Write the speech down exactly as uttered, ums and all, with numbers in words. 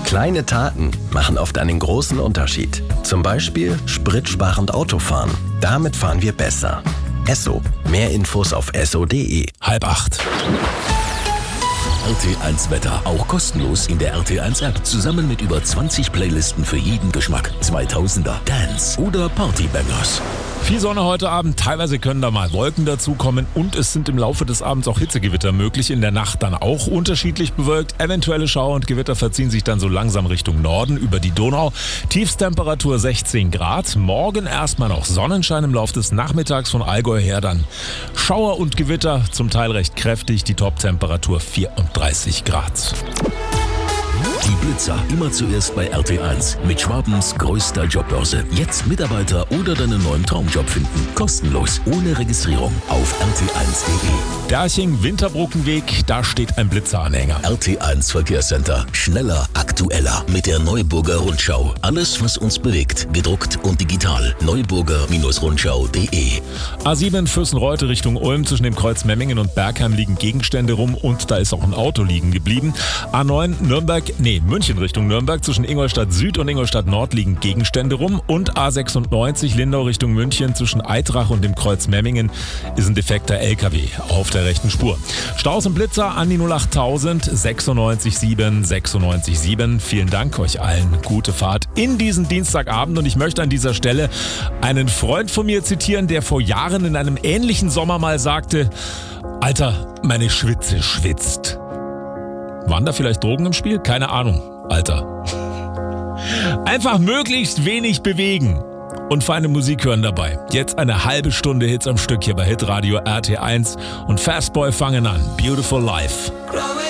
Kleine Taten machen oft einen großen Unterschied. Zum Beispiel spritsparend Autofahren. Damit fahren wir besser. Esso. Mehr Infos auf esso punkt de. Halb acht. R T eins Wetter, auch kostenlos in der R T eins App, zusammen mit über zwanzig Playlisten für jeden Geschmack. zweitausender, Dance oder Partybangers. Viel Sonne heute Abend, teilweise können da mal Wolken dazukommen und es sind im Laufe des Abends auch Hitzegewitter möglich, in der Nacht dann auch unterschiedlich bewölkt. Eventuelle Schauer und Gewitter verziehen sich dann so langsam Richtung Norden über die Donau. Tiefstemperatur sechzehn Grad, morgen erstmal noch Sonnenschein im Laufe des Nachmittags von Allgäu her dann Schauer und Gewitter, zum Teil recht kräftig, die Toptemperatur vierunddreißig Grad. Die Blitzer immer zuerst bei R T eins mit Schwabens größter Jobbörse. Jetzt Mitarbeiter oder deinen neuen Traumjob finden. Kostenlos, ohne Registrierung auf R T eins punkt de. Derching-Winterbrückenweg, da steht ein Blitzeranhänger. R T eins Verkehrscenter. Schneller, aktueller mit der Neuburger Rundschau. Alles, was uns bewegt, gedruckt und digital. Neuburger Rundschau punkt de. A sieben Fürstenreute Richtung Ulm, zwischen dem Kreuz Memmingen und Bergheim liegen Gegenstände rum und da ist auch ein Auto liegen geblieben. A neun Nürnberg, nee, München Richtung Nürnberg, zwischen Ingolstadt Süd und Ingolstadt Nord liegen Gegenstände rum und A sechsundneunzig Lindau Richtung München, zwischen Eitrach und dem Kreuz Memmingen ist ein defekter L K W auf der rechten Spur. Staus und Blitzer an die null acht tausend sechsundneunzig sieben sechsundneunzig sieben. Vielen Dank euch allen, gute Fahrt in diesen Dienstagabend und ich möchte an dieser Stelle einen Freund von mir zitieren, der vor Jahren in einem ähnlichen Sommer mal sagte: Alter, meine Schwitze schwitzt. Waren da vielleicht Drogen im Spiel? Keine Ahnung, Alter. Einfach möglichst wenig bewegen und feine Musik hören dabei. Jetzt eine halbe Stunde Hits am Stück hier bei Hitradio R T eins und Fastboy fangen an. Beautiful Life.